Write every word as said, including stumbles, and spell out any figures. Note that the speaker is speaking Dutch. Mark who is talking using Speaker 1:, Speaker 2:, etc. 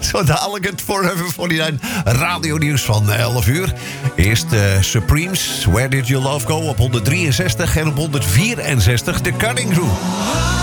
Speaker 1: Zo dadelijk het Forever eenenveertig radio nieuws van elf uur. Eerst uh, Supremes, Where Did Your Love Go op honderddrieënzestig en op honderdvierenzestig de Cutting Crew.